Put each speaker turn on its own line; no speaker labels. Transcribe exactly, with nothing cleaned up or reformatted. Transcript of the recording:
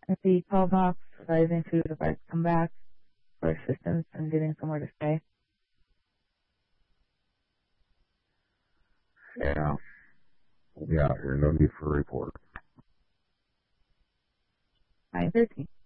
At the call box, advising to advise to come back for assistance and getting somewhere to stay.
Yeah. We'll be out here. No need for a report.
nine thirteen.